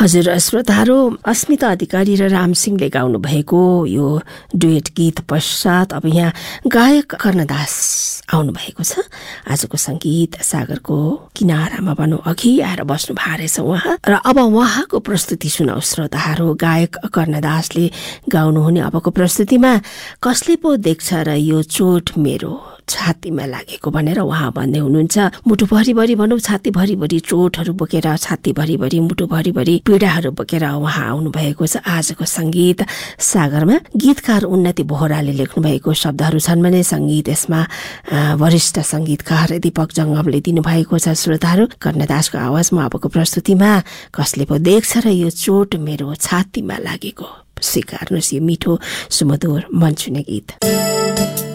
हजुर श्रोताहरू, अस्मिता अधिकारी र रामसिंहले गाउनु भएको यो डुएट गीत पश्चात अब यहाँ गायक कर्णदास आउनु भएको छ। आजको संगीत सागरको किनारामा भनौँ अघि आएर बस्नु भएको रहेछ उहाँ, र अब उहाँको प्रस्तुति सुनाउ श्रोताहरू। गायक कर्णदासले गाउनुहुने अबको प्रस्तुतिमा कसले पो देख्छ र यो चोट मेरो छातीमा लागेको भनेर उहाँ भन्दै हुनुहुन्छ। मुटु भरिभरि भनौँ, छाती भरिभरि चोटहरू बोकेर, छाती भरिभरि मुटु भरिभरि पीडाहरू बोकेर उहाँ आउनु भएको छ आजको संगीत सागरमा। गीतकार उन्नति बोहराले लेख्नु भएको शब्दहरू छन् भने संगीत यसमा वरिष्ठ संगीतकार दीपक जङ्गमले दिनुभएको छ। श्रोताहरू, कर्णदासको आवाजमा अबको प्रस्तुतिमा कसले पो देख्छ र यो चोट मेरो छातीमा लागेको। स्वीकार्नुहोस् यो मिठो सुमधुर मनछुने गीत।